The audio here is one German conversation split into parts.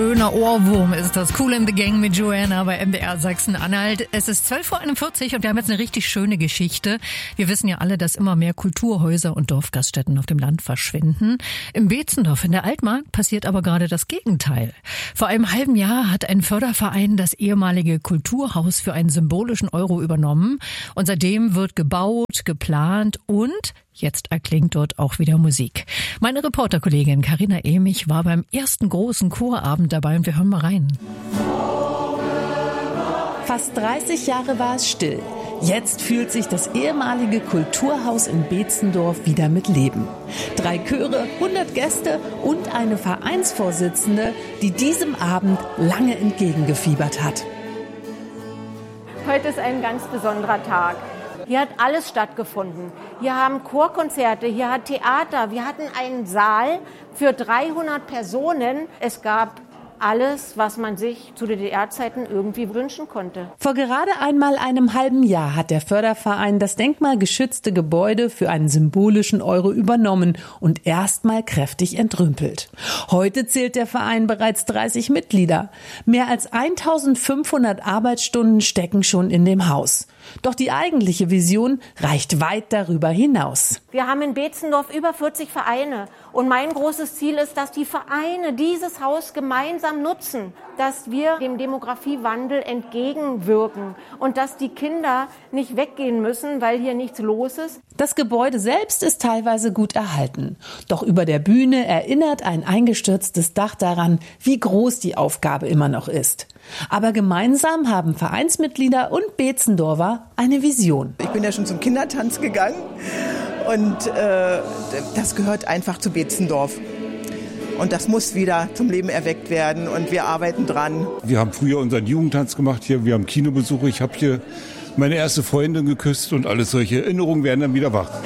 Schöner Ohrwurm ist das. Kool and the Gang mit Joanna bei MDR Sachsen-Anhalt. Es ist 12:41 Uhr und wir haben jetzt eine richtig schöne Geschichte. Wir wissen ja alle, dass immer mehr Kulturhäuser und Dorfgaststätten auf dem Land verschwinden. Im Beetzendorf in der Altmark passiert aber gerade das Gegenteil. Vor einem halben Jahr hat ein Förderverein das ehemalige Kulturhaus für einen symbolischen Euro übernommen. Und seitdem wird gebaut, geplant und jetzt erklingt dort auch wieder Musik. Meine Reporterkollegin Carina Emich war beim ersten großen Chorabend dabei und wir hören mal rein. Fast 30 Jahre war es still. Jetzt fühlt sich das ehemalige Kulturhaus in Beetzendorf wieder mit Leben. 3 Chöre, 100 Gäste und eine Vereinsvorsitzende, die diesem Abend lange entgegengefiebert hat. Heute ist ein ganz besonderer Tag. Hier hat alles stattgefunden. Hier haben Chorkonzerte, hier hat Theater. Wir hatten einen Saal für 300 Personen. Es gab alles, was man sich zu DDR-Zeiten irgendwie wünschen konnte. Vor gerade einmal einem halben Jahr hat der Förderverein das denkmalgeschützte Gebäude für einen symbolischen Euro übernommen und erstmal kräftig entrümpelt. Heute zählt der Verein bereits 30 Mitglieder. Mehr als 1500 Arbeitsstunden stecken schon in dem Haus. Doch die eigentliche Vision reicht weit darüber hinaus. Wir haben in Beetzendorf über 40 Vereine. Und mein großes Ziel ist, dass die Vereine dieses Haus gemeinsam nutzen, dass wir dem Demografiewandel entgegenwirken und dass die Kinder nicht weggehen müssen, weil hier nichts los ist. Das Gebäude selbst ist teilweise gut erhalten. Doch über der Bühne erinnert ein eingestürztes Dach daran, wie groß die Aufgabe immer noch ist. Aber gemeinsam haben Vereinsmitglieder und Beetzendorfer eine Vision. Ich bin ja schon zum Kindertanz gegangen und das gehört einfach zu Beetzendorf. Und das muss wieder zum Leben erweckt werden und wir arbeiten dran. Wir haben früher unseren Jugendtanz gemacht hier, wir haben Kinobesuche. Ich habe hier meine erste Freundin geküsst und alles solche Erinnerungen werden dann wieder wach.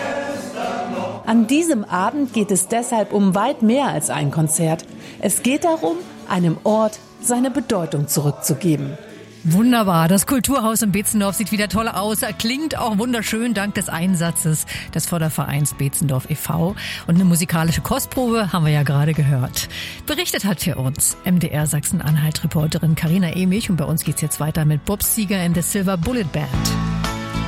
An diesem Abend geht es deshalb um weit mehr als ein Konzert. Es geht darum, einem Ort seine Bedeutung zurückzugeben. Wunderbar, das Kulturhaus in Beetzendorf sieht wieder toll aus, klingt auch wunderschön dank des Einsatzes des Fördervereins Beetzendorf e.V. Und eine musikalische Kostprobe haben wir ja gerade gehört. Berichtet hat für uns MDR Sachsen-Anhalt-Reporterin Carina Emich und bei uns geht's jetzt weiter mit Bob Seger and the Silver Bullet Band.